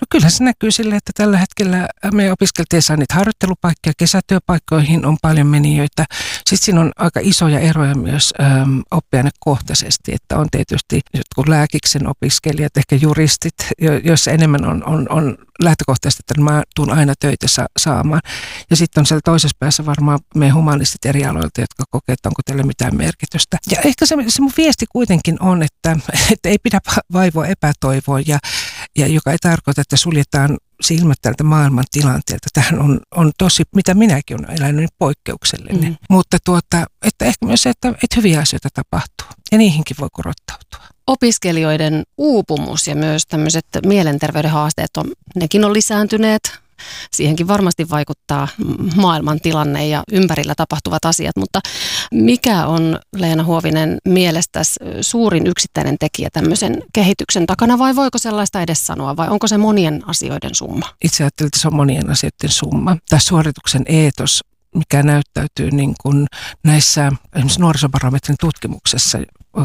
Kyllä se näkyy silleen, että tällä hetkellä meidän opiskelijat ei saa niitä harjoittelupaikkoja, kesätyöpaikkoihin on paljon menijöitä. Sitten siinä on aika isoja eroja myös oppiainekohtaisesti, että on tietysti jotkut lääkiksen opiskelijat, ehkä juristit, joissa enemmän on lähtökohtaisesti, että mä tuun aina töitä saamaan. Ja sitten on siellä toisessa päässä varmaan meidän humanistit eri aloilta, jotka kokee, että onko teille mitään merkitystä. Ja ehkä se mun viesti kuitenkin on, että ei pidä vaivoa epätoivoa ja joka ei tarkoita, että suljetaan silmät tältä maailman tilanteelta. Tähän on tosi, mitä minäkin olen elänyt, niin poikkeuksellinen. Mutta että ehkä myös se, että hyviä asioita tapahtuu ja niihinkin voi korottautua. Opiskelijoiden uupumus ja myös tämmöiset mielenterveyden haasteet, nekin on lisääntyneet. Siihenkin varmasti vaikuttaa maailman tilanne ja ympärillä tapahtuvat asiat, mutta mikä on, Leena Huovinen, mielestäsi suurin yksittäinen tekijä tämmöisen kehityksen takana, vai voiko sellaista edes sanoa, vai onko se monien asioiden summa? Itse ajattelen, että se on monien asioiden summa. Tämä suorituksen eetos, mikä näyttäytyy niin kuin näissä esimerkiksi nuorisobarometrin tutkimuksessa,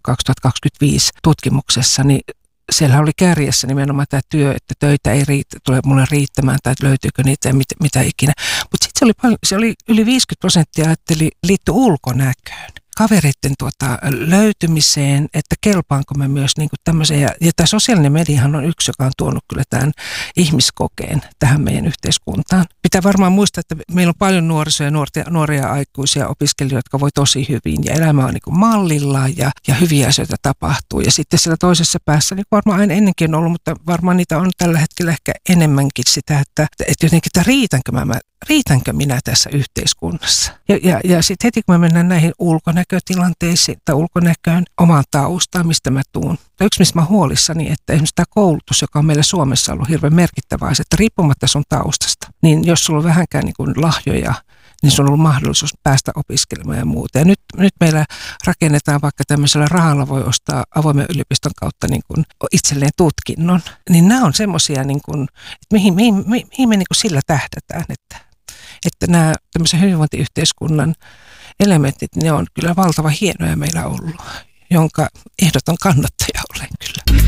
2025 tutkimuksessa, niin siellä oli kärjessä nimenomaan tämä työ, että töitä ei tule mulle riittämään tai löytyykö niitä ja mitä ikinä. Mutta sitten se oli yli 50% ajatteli liittyi ulkonäköön, kavereiden löytymiseen, että kelpaanko mä myös niin kuin tämmöiseen. Ja tämä sosiaalinen mediahan on yksi, joka on tuonut kyllä tämän ihmiskokeen tähän meidän yhteiskuntaan. Pitää varmaan muistaa, että meillä on paljon nuorisoja ja nuoria aikuisia opiskelijoita, jotka voi tosi hyvin ja elämä on niin kuin mallillaan ja hyviä asioita tapahtuu. Ja sitten siellä toisessa päässä, niin varmaan aina ennenkin on ollut, mutta varmaan niitä on tällä hetkellä ehkä enemmänkin sitä, että jotenkin, että riitänkö minä tässä yhteiskunnassa. Ja sitten heti kun me mennään näihin ulkonäkötilanteisiin tai ulkonäköön, omaan taustaan, mistä mä tuun. Yksi, mistä mä huolissani, että esimerkiksi tämä koulutus, joka on meillä Suomessa ollut hirveän merkittävää, että riippumatta sun taustasta, niin jos sulla on vähänkään niin kuin lahjoja, niin sulla on ollut mahdollisuus päästä opiskelemaan ja muuta. Ja nyt meillä rakennetaan vaikka tämmöisellä rahalla voi ostaa avoimen yliopiston kautta niin kuin itselleen tutkinnon. Niin nämä on semmoisia, niin kuin, että mihin me niin kuin sillä tähdätään, että nämä tämmöisen hyvinvointiyhteiskunnan elementit, ne on kyllä valtavan hienoja meillä ollut, jonka ehdoton kannattaja olen kyllä.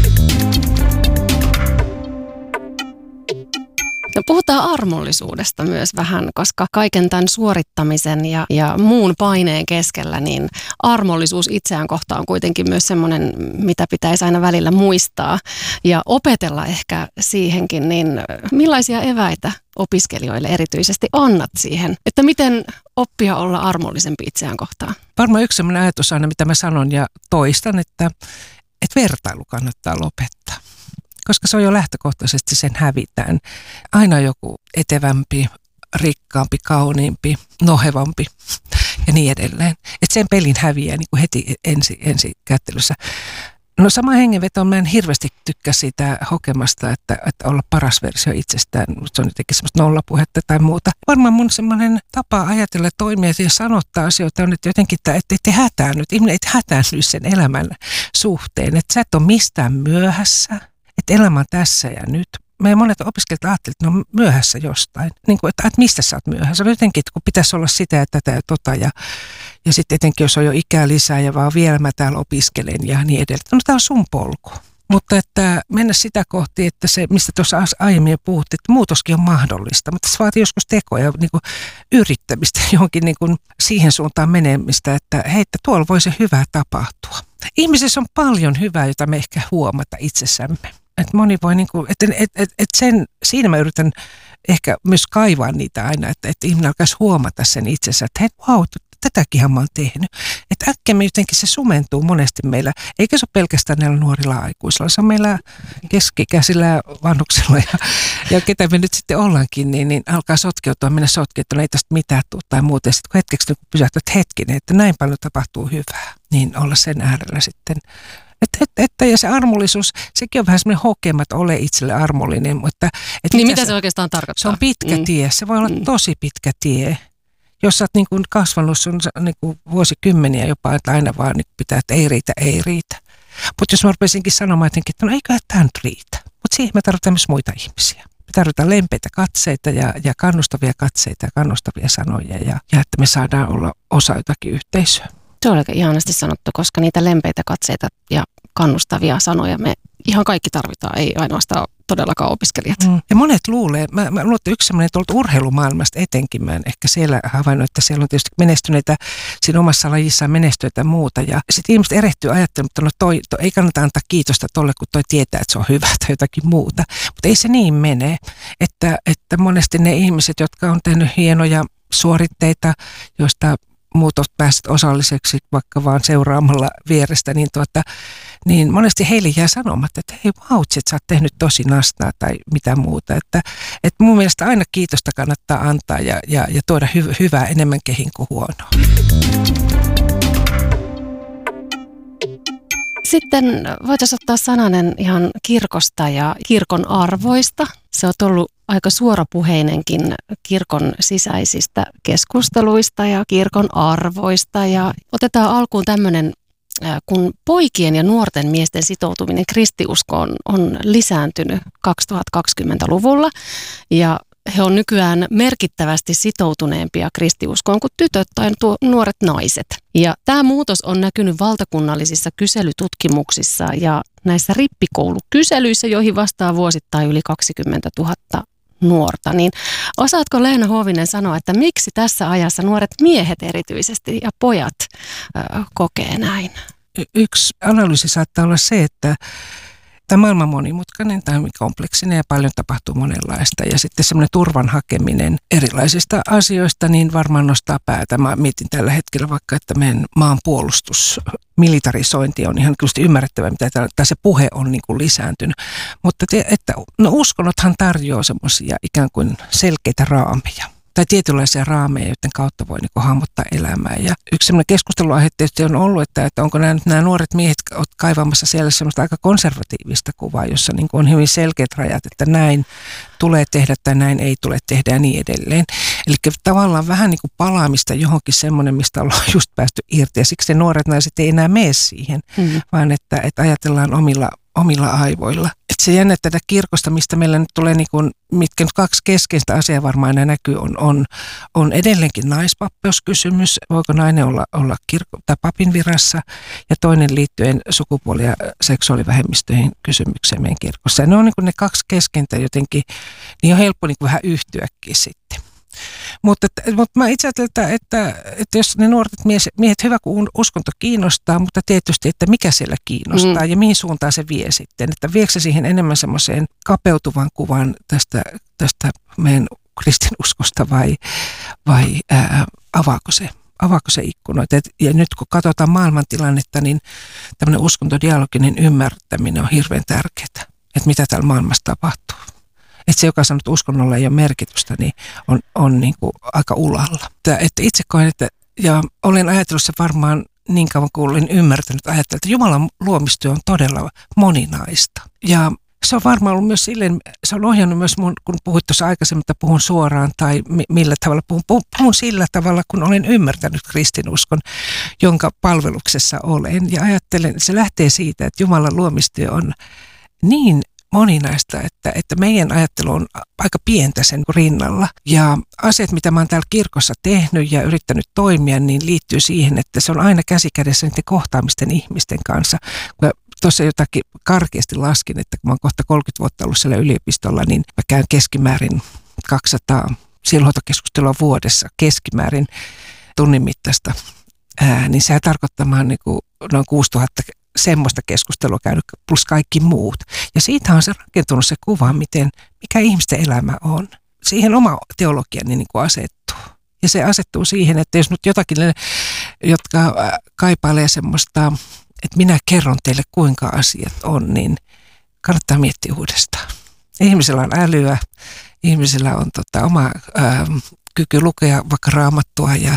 No, puhutaan armollisuudesta myös vähän, koska kaiken tämän suorittamisen ja muun paineen keskellä, niin armollisuus itseään kohtaan on kuitenkin myös semmoinen, mitä pitäisi aina välillä muistaa ja opetella ehkä siihenkin. Niin millaisia eväitä opiskelijoille erityisesti annat siihen, että miten oppia olla armollisempi itseään kohtaan? Varmaan yksi sellainen ajatus aina, mitä mä sanon ja toistan, että vertailu kannattaa lopettaa. Koska se on jo lähtökohtaisesti, sen hävitään. Aina joku etevämpi, rikkaampi, kauniimpi, nohevampi ja niin edelleen. Että sen pelin häviää niin kuin heti ensi kättelyssä. No sama hengenveto, mä en hirveästi tykkää siitä hokemasta, että olla paras versio itsestään. Se on jotenkin semmoista nollapuhetta tai muuta. Varmaan mun semmoinen tapa ajatella, toimia ja sanottaa asioita on, että jotenkin, että te hätäännyt. Ihminen ei hätäänny sen elämän suhteen. Että sä et ole mistään myöhässä. Että elämä on tässä ja nyt. Meidän monet opiskelijat ajattelevat, että ne on myöhässä jostain. Niin kuin, että mistä sä oot myöhässä? Jotenkin, että kun pitäisi olla sitä ja tätä ja tota. Ja sitten etenkin, jos on jo ikää lisää ja vaan vielä mä täällä opiskelen ja niin edelleen. No tämä on sun polku. Mutta että mennä sitä kohti, että se, mistä tuossa aiemmin jo puhuttiin, että muutoskin on mahdollista. Mutta se vaatii joskus tekoja, niin kuin yrittämistä johonkin niin kuin siihen suuntaan menemistä, että hei, että tuolla voi se hyvää tapahtua. Ihmisessä on paljon hyvää, jota me ehkä huomata itsessämme. Että moni voi, niin kuin, siinä mä yritän ehkä myös kaivaa niitä aina, että ihminen alkaisi huomata sen itsensä, että hei, wow, tätäkinhän mä oon tehnyt. Että äkkiä me jotenkin se sumentuu monesti meillä, eikä se ole pelkästään näillä nuorilla aikuisilla, se on meillä keski-ikäisillä vanhuksilla ja ketä me nyt sitten ollaankin, niin alkaa mennä sotkeutua, että no ei tästä mitään tule tai muuta. Ja sitten kun hetkeksi niin pysähtyy, hetkinen, että näin paljon tapahtuu hyvää, niin olla sen äärellä sitten. Ja se armollisuus, sekin on vähän semmoinen hokema, että ole itselle armollinen. Mutta, niin mitä se oikeastaan tarkoittaa? Se on pitkä tie, se voi olla tosi pitkä tie. Jos sä oot niin kuin kasvanut sun niin kuin vuosikymmeniä jopa, että aina vaan niin pitää, että ei riitä. Mutta jos mä rupesinkin sanomaan jotenkin, että no eiköhän tämä nyt riitä. Mutta siihen me tarvitaan myös muita ihmisiä. Me tarvitaan lempeitä katseita ja kannustavia katseita ja kannustavia sanoja ja että me saadaan olla osa jotakin yhteisöä. Se oli aika ihanasti sanottu, koska niitä lempeitä katseita ja kannustavia sanoja me ihan kaikki tarvitaan, ei ainoastaan todellakaan opiskelijat. Ja monet luulee, mä luulen, että yksi sellainen tuolta urheilumaailmasta etenkin, mä en ehkä siellä havainnut, että siellä on tietysti menestyneitä, siinä omassa lajissaan menestyneitä muuta. Ja sitten ihmiset erehtyy ajattelemaan, että no toi ei kannata antaa kiitosta tolle, kun toi tietää, että se on hyvä tai jotakin muuta. Mutta ei se niin mene, että monesti ne ihmiset, jotka on tehnyt hienoja suoritteita, joista muut ovat päässeet osalliseksi vaikka vaan seuraamalla vierestä, niin monesti heille jää sanomatta, että hei vautsi, että sä oot tehnyt tosi nastaa tai mitä muuta. Että mun mielestä aina kiitosta kannattaa antaa ja tuoda hyvää enemmän kehin kuin huonoa. Sitten voitaisiin ottaa sananen ihan kirkosta ja kirkon arvoista. Se on ollut aika suorapuheinenkin kirkon sisäisistä keskusteluista ja kirkon arvoista. Ja otetaan alkuun tämmöinen, kun poikien ja nuorten miesten sitoutuminen kristiuskoon on lisääntynyt 2020-luvulla ja he on nykyään merkittävästi sitoutuneempia kristiuskoon kuin tytöt tai nuoret naiset. Ja tämä muutos on näkynyt valtakunnallisissa kyselytutkimuksissa ja näissä rippikoulukyselyissä, joihin vastaa vuosittain yli 20 000 nuorta. Niin osaatko Leena Huovinen sanoa, että miksi tässä ajassa nuoret miehet erityisesti ja pojat kokee näin? Yksi analyysi saattaa olla se, että tämä maailma on monimutkainen, tämä on kompleksinen ja paljon tapahtuu monenlaista. Ja sitten semmoinen turvan hakeminen erilaisista asioista niin varmaan nostaa päätä. Mä mietin tällä hetkellä vaikka, että meidän maan puolustus, militarisointi on ihan kyllä ymmärrettävää, mitä se puhe on niin kuin lisääntynyt. Mutta uskonnothan tarjoaa semmoisia ikään kuin selkeitä raameja. Tai tietynlaisia raameja, joiden kautta voi niin hahmottaa elämää. Ja yksi sellainen keskusteluaihe tietysti on ollut, että onko nämä nuoret miehet kaivamassa siellä semmoista aika konservatiivista kuvaa, jossa niin on hyvin selkeät rajat, että näin tulee tehdä tai näin ei tule tehdä ja niin edelleen. Eli tavallaan vähän niin kuin palaamista johonkin semmoinen, mistä ollaan just päästy irti. Ja siksi nuoret naiset ei enää mene siihen, vaan että ajatellaan omilla aivoilla. Että se jännä kirkosta, mistä meillä nyt tulee, niin kuin, mitkä nyt kaksi keskeistä asiaa varmaan aina näkyy, on edelleenkin naispapeuskysymys. Voiko nainen olla tai papin virassa? Ja toinen liittyen sukupuoli- ja seksuaalivähemmistöihin kysymykseen meidän kirkossa. Ja ne on niin kuin ne kaksi keskentä jotenkin, niin on helppo niin kuin vähän yhtyäkin sitten. Mutta mä itse ajattelen, että jos ne nuoret miehet, hyvä kun uskonto kiinnostaa, mutta tietysti, että mikä siellä kiinnostaa ja mihin suuntaan se vie sitten. Että viekö se siihen enemmän semmoiseen kapeutuvan kuvan tästä meidän kristinuskosta vai avaako se ikkunoita. Ja nyt kun katsotaan maailmantilannetta, niin tämmöinen uskontodialoginen ymmärtäminen on hirveän tärkeää, että mitä täällä maailmassa tapahtuu. Että se, joka sanoo, että uskonnolla ei ole merkitystä, niin on niin kuin aika ulalla. Että itse koen, ja olen ajatellut se varmaan niin kauan kuin olen ymmärtänyt, että Jumalan luomistyö on todella moninaista. Ja se on varmaan ollut myös silleen, se on ohjannut myös mun, kun puhuit tuossa aikaisemmin, että puhun suoraan tai millä tavalla puhun sillä tavalla, kun olen ymmärtänyt kristinuskon, jonka palveluksessa olen. Ja ajattelen, että se lähtee siitä, että Jumalan luomistyö on niin moninaista, että meidän ajattelu on aika pientä sen rinnalla. Ja asiat, mitä mä oon täällä kirkossa tehnyt ja yrittänyt toimia, niin liittyy siihen, että se on aina käsikädessä niiden kohtaamisten ihmisten kanssa. Kun tuossa jotakin karkeasti laskin, että kun mä oon kohta 30 vuotta ollut siellä yliopistolla, niin mä käyn keskimäärin 200 sielunhoitokeskustelua vuodessa keskimäärin tunnin mittaista. Niin se tarkoittaa niin kuin noin 6000 semmoista keskustelua käynyt plus kaikki muut. Ja siitä on se rakentunut se kuva, mikä ihmisten elämä on. Siihen oma teologiani niin kuin asettuu. Ja se asettuu siihen, että jos nyt jotakin, jotka kaipailee semmoista, että minä kerron teille kuinka asiat on, niin kannattaa miettiä uudestaan. Ihmisellä on älyä, ihmisellä on oma kyky lukea vaikka Raamattua ja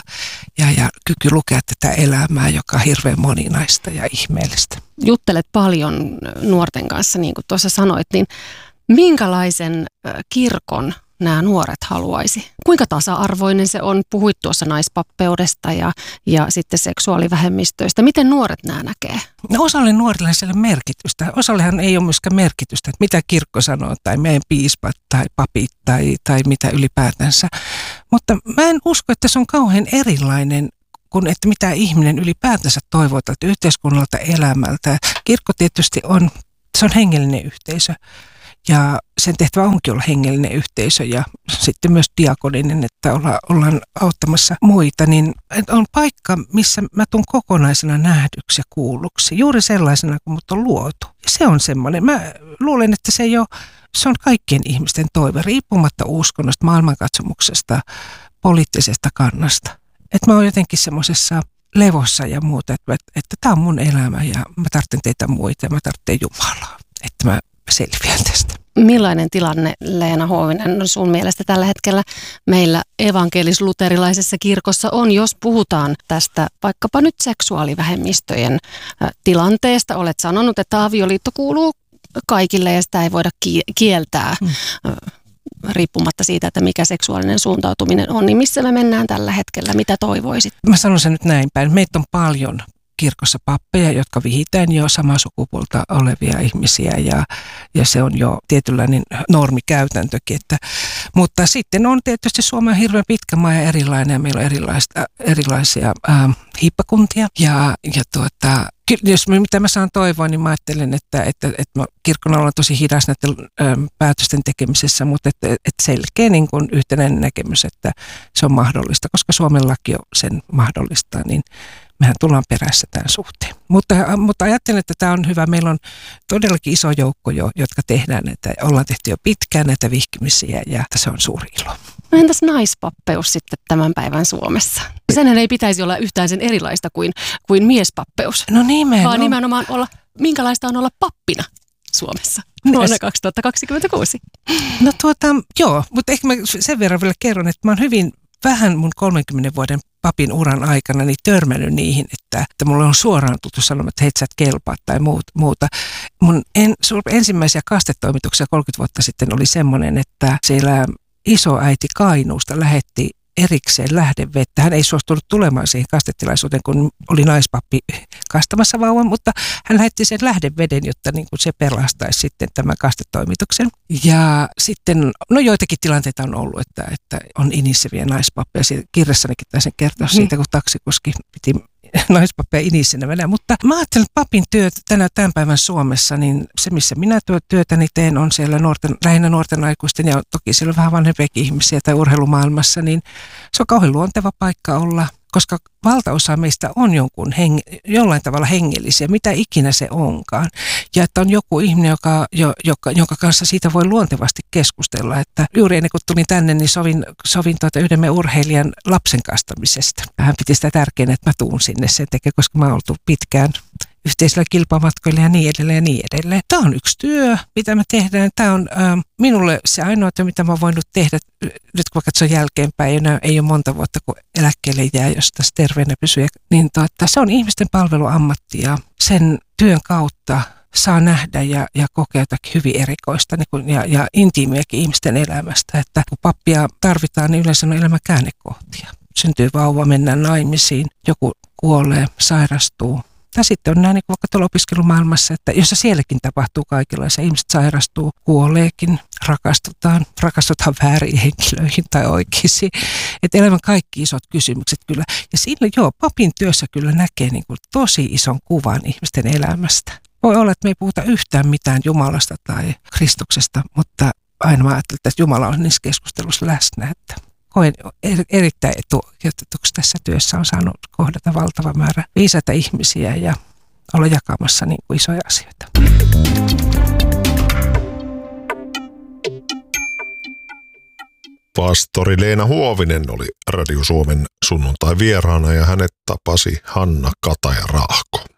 kyky lukea tätä elämää, joka on hirveän moninaista ja ihmeellistä. Juttelet paljon nuorten kanssa, niin kuin tuossa sanoit, niin minkälaisen kirkon nämä nuoret haluaisi? Kuinka tasa-arvoinen se on? Puhuit tuossa naispappeudesta ja sitten seksuaalivähemmistöistä. Miten nuoret nämä näkee? No osalle nuorille ei ole merkitystä. Osallehan ei ole myöskään merkitystä, että mitä kirkko sanoo tai meidän piispat tai papit tai mitä ylipäätänsä. Mutta mä en usko, että se on kauhean erilainen kuin, että mitä ihminen ylipäätänsä toivoo tältä yhteiskunnalta, elämältä. Kirkko tietysti se on hengellinen yhteisö. Ja sen tehtävä onkin olla hengellinen yhteisö ja sitten myös diakoninen, että ollaan auttamassa muita. Niin on paikka, missä mä tuun kokonaisena nähdyksi ja kuulluksi, juuri sellaisena kuin mut on luotu. Ja se on semmoinen, mä luulen, että se on kaikkien ihmisten toive, riippumatta uskonnosta, maailmankatsomuksesta, poliittisesta kannasta. Että mä oon jotenkin semmoisessa levossa ja muuta, että tää on mun elämä ja mä tarvitsen teitä muita ja mä tarvitsen Jumalaa, että mä selviän tästä. Millainen tilanne, Leena Huovinen, on sun mielestä tällä hetkellä meillä evankelis-luterilaisessa kirkossa on, jos puhutaan tästä vaikkapa nyt seksuaalivähemmistöjen tilanteesta? Olet sanonut, että avioliitto kuuluu kaikille ja sitä ei voida kieltää riippumatta siitä, että mikä seksuaalinen suuntautuminen on. Niin missä me mennään tällä hetkellä? Mitä toivoisit? Mä sanon sen nyt näin päin. Meitä on paljon kirkossa pappeja, jotka vihitään jo samaa sukupuolta olevia ihmisiä ja se on jo tietynlainen normikäytäntökin. Mutta sitten on tietysti Suomi on hirveän pitkä maa ja erilainen ja meillä on erilaisia hiippakuntia jos mitä mä saan toivoa, niin mä ajattelen, että kirkkona ollaan tosi hidas näiden päätösten tekemisessä, mutta että selkeä niin kuin yhtenäinen näkemys, että se on mahdollista, koska Suomen laki sen mahdollistaa, niin mehän tullaan perässä tämän suhteen. Mutta ajattelen, että tämä on hyvä. Meillä on todellakin iso joukko jo, jotka tehdään, että ollaan tehty jo pitkään näitä vihkimisiä ja se on suuri ilo. No entäs naispappeus sitten tämän päivän Suomessa? Senhän ei pitäisi olla yhtään sen erilaista kuin miespappeus. No nimenomaan. Vaan nimenomaan minkälaista on olla pappina Suomessa vuonna 2026. No joo, mutta ehkä mä sen verran vielä kerron, että mä oon hyvin vähän mun 30 vuoden papin uran aikana niin törmännyt niihin, että mulle on suoraan tuttu sanomaan, että hei sä et kelpaa tai muuta. Mun ensimmäisiä kastetoimituksia 30 vuotta sitten oli semmoinen, että siellä isoäiti Kainuusta lähetti erikseen lähdevettä. Hän ei suostunut tulemaan siihen kastetilaisuuteen, kun oli naispappi kastamassa vauvan, mutta hän lähetti sen lähdeveden, jotta niin kuin se pelastaisi sitten tämän kastetoimituksen. Ja sitten, joitakin tilanteita on ollut, että on inisseviä naispappeja. Kirjassanikin taisin kertoa siitä, kun taksikuski piti naispappeja inissenä venää. Mutta mä ajattelen, että papin työ tämän päivän Suomessa, niin se missä minä työtäni teen on siellä lähinnä nuorten aikuisten ja toki siellä vähän vanhempiakin ihmisiä tai urheilumaailmassa, niin se on kauhean luonteva paikka olla, koska valtaosa meistä on jollain tavalla hengellisiä, mitä ikinä se onkaan. Ja että on joku ihminen, jonka kanssa siitä voi luontevasti keskustella. Että juuri ennen kuin tulin tänne, niin sovin yhden meidän urheilijan lapsen kastamisesta. Hän piti sitä tärkeänä, että mä tuun sinne sen tekemään, koska mä oon oltu pitkään yhteisillä kilpamatkoilla ja niin edelleen ja niin edelleen. Tämä on yksi työ, mitä me tehdään. Tämä on minulle se ainoa työ, mitä mä oon voinut tehdä, nyt kun mä katson jälkeenpäin, ei ole monta vuotta, kun eläkkeelle jää, jos tässä terveenä pysyy. Niin se on ihmisten palveluammatti ja sen työn kautta saa nähdä ja kokea jotakin hyvin erikoista ja intiimiäkin ihmisten elämästä. Että kun pappia tarvitaan, niin yleensä on elämän käännekohtia. Syntyy vauva, mennään naimisiin, joku kuolee, sairastuu. Tai sitten on näin niin vaikka tuolla opiskelumaailmassa, että jossa sielläkin tapahtuu kaikenlaisia. Ihmiset sairastuu, kuoleekin, rakastutaan väärin henkilöihin tai oikeisiin. Että elämän kaikki isot kysymykset kyllä. Ja siinä papin työssä kyllä näkee niin kuin tosi ison kuvan ihmisten elämästä. Voi olla, että me ei puhuta yhtään mitään Jumalasta tai Kristuksesta, mutta aina mä ajattelen, että Jumala on niissä keskustelussa läsnä, että koen erittäin etuoikeutetuksi tässä työssä on saanut kohdata valtava määrä viisaita ihmisiä ja olla jakamassa niin kuin isoja asioita. Pastori Leena Huovinen oli Radio Suomen sunnuntai vieraana ja hänet tapasi Hanna Kataja-Raahko.